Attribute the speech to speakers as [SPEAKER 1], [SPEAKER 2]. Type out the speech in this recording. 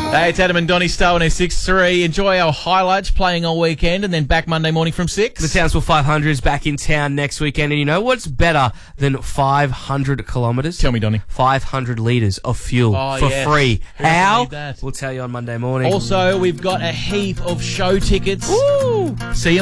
[SPEAKER 1] Hey, it's Adam and Donny Stowe on S63. Enjoy our highlights playing all weekend and then back Monday morning from 6.
[SPEAKER 2] The Townsville 500 is back in town next weekend, and you know what's better than 500 kilometres?
[SPEAKER 1] Tell me, Donny.
[SPEAKER 2] 500 litres of fuel for free.
[SPEAKER 1] Who doesn't
[SPEAKER 2] How?
[SPEAKER 1] need that?
[SPEAKER 2] We'll tell you on Monday morning.
[SPEAKER 1] Also, we've got a heap of show tickets.
[SPEAKER 2] Woo!
[SPEAKER 1] See you